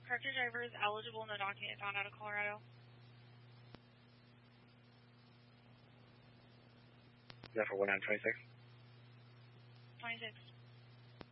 corrected driver is eligible in the document found out of Colorado. Is that for 1926? 26.